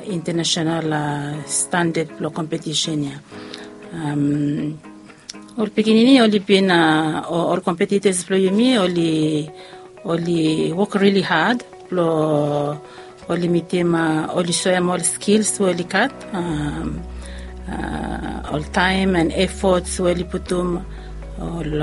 international standard lo competition ya. Ol pekinini oli been all competitors plo yumi oli work really hard plo oli mitema oli soem all skills oli kat all time and efforts oli putum all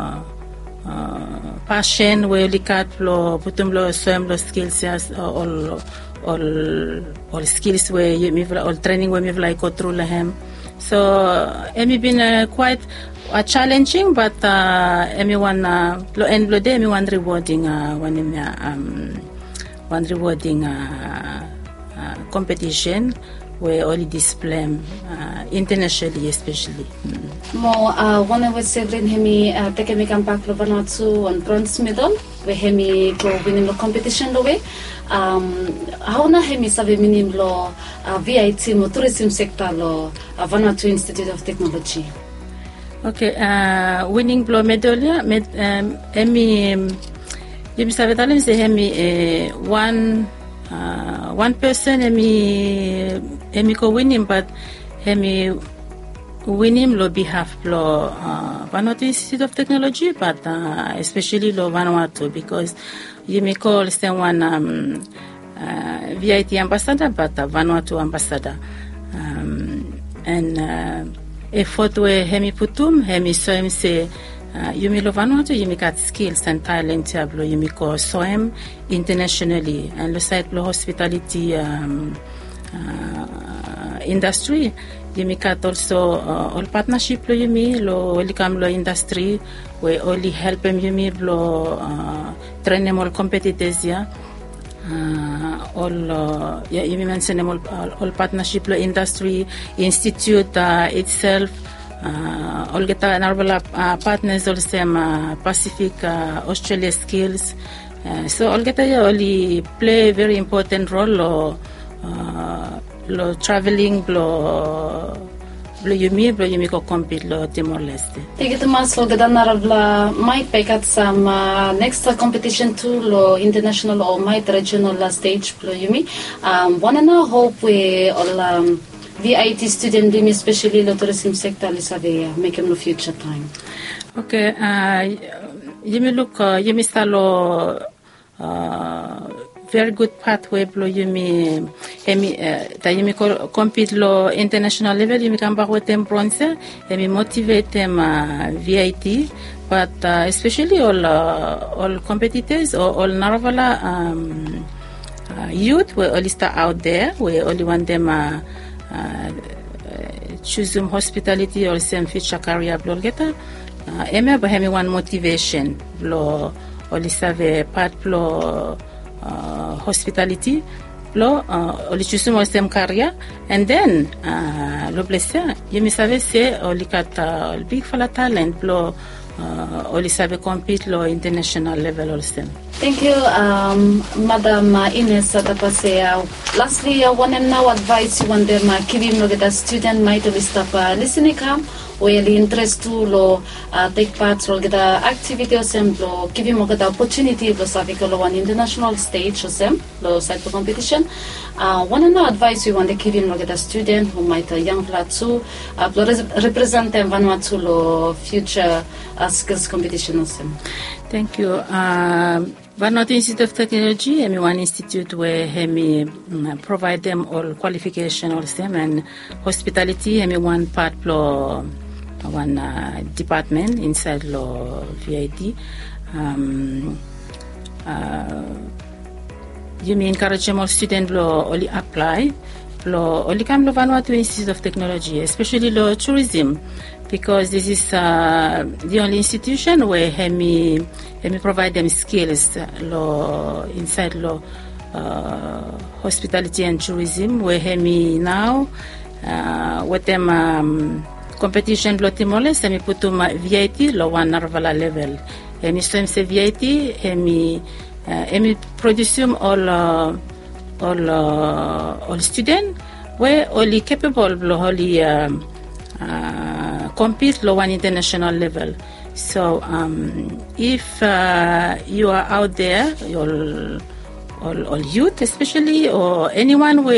passion oli kat plo putum lo soem lo skills as all skills where you all training where you like go through lahem. So emi been quite challenging, but emi one lo end lo day emi one rewarding one rewarding competition where only display internationally especially. Mo one of us severin hemi take me campak lo Vanuatu on bronze medal we hemi go winning the competition lo we how na hemi save minim lo VIT mo tourism sector lo Vanuatu Institute of Technology. Okay, winning blow medal ya emi yemi save talent se hemi one person emi ko winning, but hemi winning lo behalf lo Vanuatu Institute of Technology, but especially lo Vanuatu because yemi call someone VIT ambassador, but Vanuatu ambassador, and effort we hemi putum hemi soem se yumi lo Vanuatu yumi got skills and talent lo yumi ko soem internationally, and lo site lo hospitality industry yumi got also all partnership lo yumi lo likam lo industry we only help yumi lo train them all competitors ya. All you mentioned all partnership lo industry institute itself all get another partners also Pacific Australia skills, so all get only play very important role lo traveling lo yumi ko compete lo Timor Leste. Thank you mas lo gadanarabla mai pekat sam next competition to lo international or mai regional stage lo yumi one na hope we all VIT student yumi especially lo tourism sector li save make them no future time. Okay, yumi look yumi stalo very good pathway lo yumi hemi ta yumi compete lo international level yumi kamba wotem bronze hemi motivate them VIT, but especially all competitors or all Naravala youth we only start out there we only want them choose hospitality or same future career blo geta eme ba hemi one motivation blo only save part blo hospitality lo oli choose mo same career, and then lo blessa yemi save se oli kata big fala talent blo oli save compete lo international level also. Thank you, Madam Ines Satapasea. Lastly, one now advice you want them kibim lo get student might stop listening come or interest to lo take part lo get activity or sem lo kibim lo get opportunity lo save lo one international stage or sem lo site competition. One now advice you want the kibim lo get a student who might young platu represent them Vanuatu lo future skills competition or sem. Thank you. Vanuatu Institute of Technology, one institute where provide them all qualification also, and hospitality, one part lo one department inside lo VIT. You mean encourage more students lo only apply lo only come lo Vanuatu Institute of Technology, especially lo tourism, because this is the only institution where hemi provide them skills lo inside lo hospitality and tourism, where hemi now with them competition lo Timor Leste hemi putum VIT lo one Naravala level hemi so se VIT hemi produce all student where only capable lo only compete lo one international level. So if you are out there, all youth especially, or anyone